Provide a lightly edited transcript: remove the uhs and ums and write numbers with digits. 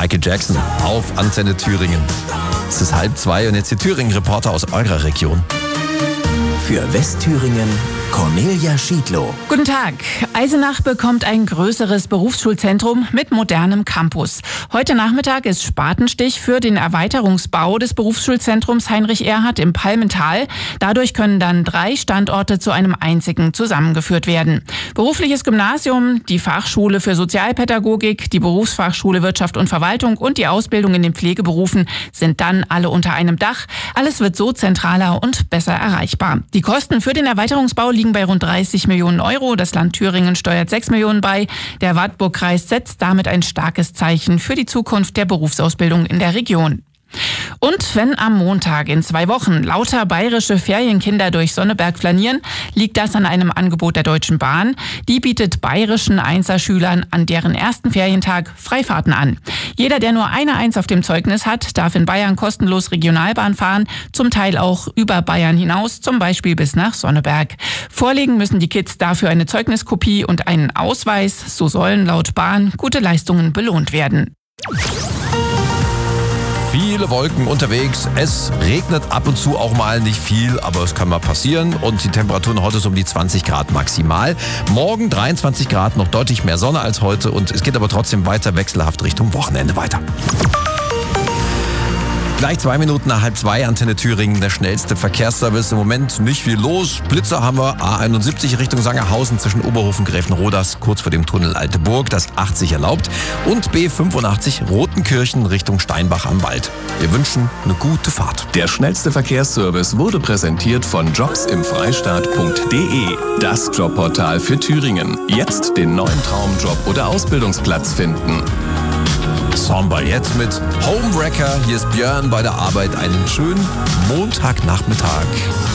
Michael Jackson auf Antenne Thüringen. Es ist 1:30 und jetzt die Thüringen-Reporter aus eurer Region. Für Westthüringen Cornelia Schiedlow. Guten Tag. Eisenach bekommt ein größeres Berufsschulzentrum mit modernem Campus. Heute Nachmittag ist Spatenstich für den Erweiterungsbau des Berufsschulzentrums Heinrich Erhardt im Palmental. Dadurch können dann 3 Standorte zu einem einzigen zusammengeführt werden. Berufliches Gymnasium, die Fachschule für Sozialpädagogik, die Berufsfachschule Wirtschaft und Verwaltung und die Ausbildung in den Pflegeberufen sind dann alle unter einem Dach. Alles wird so zentraler und besser erreichbar. Die Kosten für den Erweiterungsbau liegen bei rund 30 Millionen Euro. Das Land Thüringen steuert 6 Millionen bei. Der Wartburgkreis setzt damit ein starkes Zeichen für die Zukunft der Berufsausbildung in der Region. Und wenn am Montag in 2 Wochen lauter bayerische Ferienkinder durch Sonneberg flanieren, liegt das an einem Angebot der Deutschen Bahn. Die bietet bayerischen Einserschülern an deren ersten Ferientag Freifahrten an. Jeder, der nur eine Eins auf dem Zeugnis hat, darf in Bayern kostenlos Regionalbahn fahren, zum Teil auch über Bayern hinaus, zum Beispiel bis nach Sonneberg. Vorlegen müssen die Kids dafür eine Zeugniskopie und einen Ausweis. So sollen laut Bahn gute Leistungen belohnt werden. Viele Wolken unterwegs. Es regnet ab und zu auch mal, nicht viel, aber es kann mal passieren. Und die Temperaturen heute so um die 20 Grad maximal. Morgen 23 Grad, noch deutlich mehr Sonne als heute. Und es geht aber trotzdem weiter wechselhaft Richtung Wochenende weiter. Gleich 2 Minuten nach 1:30, Antenne Thüringen, der schnellste Verkehrsservice. Im Moment nicht viel los. Blitzer haben wir, A71 Richtung Sangerhausen zwischen Oberhof und Gräfenrodas, kurz vor dem Tunnel Alte Burg, das 80 erlaubt. Und B85 Rotenkirchen Richtung Steinbach am Wald. Wir wünschen eine gute Fahrt. Der schnellste Verkehrsservice wurde präsentiert von jobsimfreistaat.de. Das Jobportal für Thüringen. Jetzt den neuen Traumjob oder Ausbildungsplatz finden. Somber jetzt mit Homewrecker. Hier ist Björn bei der Arbeit. Einen schönen Montagnachmittag.